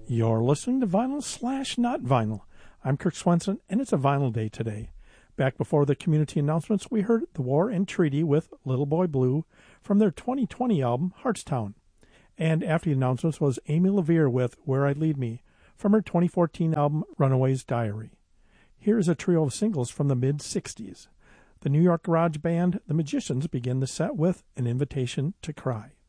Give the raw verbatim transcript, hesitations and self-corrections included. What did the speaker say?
You're listening to Vinyl slash Not Vinyl. I'm Kirk Swenson, and it's a vinyl day today. Back before the community announcements, we heard The War and Treaty with Little Boy Blue from their twenty twenty album, Heartstown. And after the announcements was Amy LaVere with Where I Lead Me from her twenty fourteen album, Runaway's Diary. Here is a trio of singles from the mid-sixties. The New York garage band The Magicians begin the set with An Invitation to Cry.